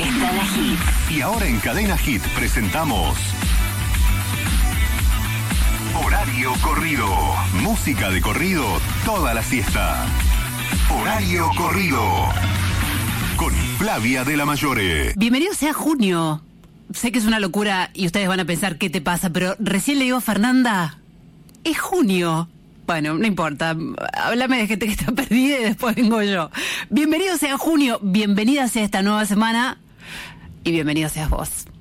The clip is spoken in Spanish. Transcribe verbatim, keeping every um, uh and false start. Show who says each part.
Speaker 1: está la Hit.
Speaker 2: Y ahora en Cadena Hit presentamos Horario Corrido. Música de corrido toda la siesta. Horario Corrido. Con Flavia de la Mayore.
Speaker 1: Bienvenido sea junio. Sé que es una locura y ustedes van a pensar qué te pasa, pero recién le digo a Fernanda, es junio. Bueno, no importa, háblame de gente que está perdida y después vengo yo. Bienvenido sea junio, bienvenida sea esta nueva semana y bienvenido seas vos.